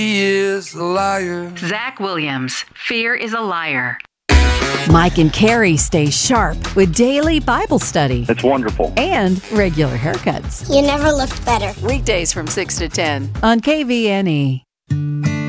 He is a liar. Zach Williams, Fear is a Liar. Mike and Carrie stay sharp with daily Bible study It's wonderful. and regular haircuts. You never looked better. Weekdays from 6 to 10 on KVNE.